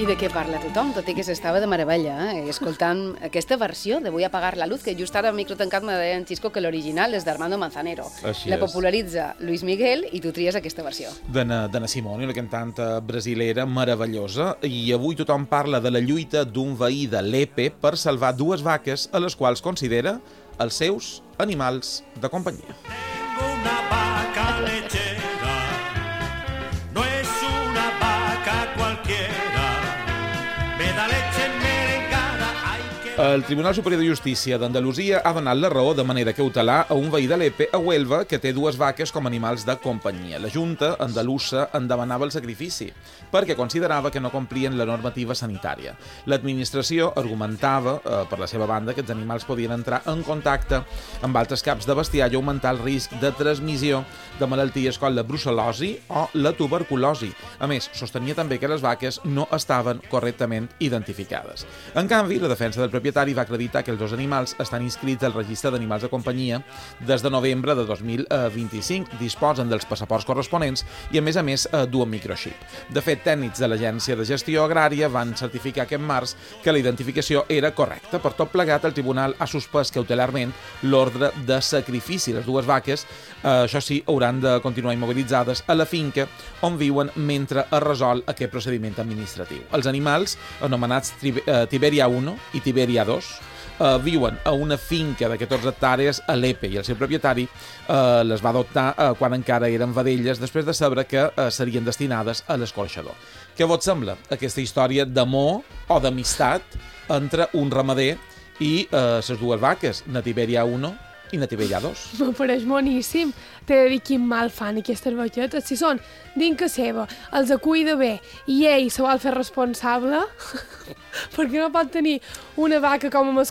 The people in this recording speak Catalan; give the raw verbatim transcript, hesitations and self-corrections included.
I de què parla tothom, tot i que s'estava de meravella, eh? escoltant aquesta versió de Voy a apagar la luz, que just ara a micro tancat me deia en Xisco que l'original és d'Armando Manzanero. Així la és. popularitza Luis Miguel i tu tries aquesta versió. D'Anna Simone, una cantanta brasilera meravellosa, i avui tothom parla de la lluita d'un veí de Lepe per salvar dues vaques a les quals considera els seus animals de companyia. Tengo una vaca lechera, no es una vaca cualquiera, me da leche merengada, hay que... El Tribunal Superior de Justícia d'Andalusia ha donat la raó de manera cautelar a un veí de Lepe, a Huelva, que té dues vaques com a animals de companyia. La Junta andalusa en demanava el sacrifici, perquè considerava que no complien la normativa sanitària. L'administració argumentava, eh, per la seva banda, que els animals podien entrar en contacte amb altres caps de bestiar i augmentar el risc de transmissió de malalties com la brucel·losi o la tuberculosi. A més, sostenia també que les vaques no estaven correctament identificades. En canvi, la defensa del propietari va acreditar que els dos animals estan inscrits al registre d'animals de companyia des de novembre de dos mil vint-i-cinc, disposen dels passaports corresponents i, a més a més, duen microxip. De fet, tècnics de l'Agència de Gestió Agrària van certificar aquest març que la identificació era correcta. Per tot plegat, el tribunal ha suspès cautelarment l'ordre de sacrifici. Les dues vaques, eh, això sí, hauran de continuar immobilitzades a la finca on viuen mentre es resol aquest procediment administratiu. Els animals, anomenats Tiberia u i Tiberia dos, Uh, viuen a una finca de catorze hectàrees a Lepe i el seu propietari uh, les va adoptar uh, quan encara eren vedelles, després de saber que uh, serien destinades a l'escorxador. Què vos sembla aquesta història d'amor o d'amistat entre un ramader i les uh, dues vaques, na Tiberia u i na Tiberia dos? Me pareix boníssim. T'he de dir quin mal fan aquestes vaquetes. Si són dinca seva, els cuida bé i ell se vol fer responsable, perquè no pot tenir una vaca com a mascota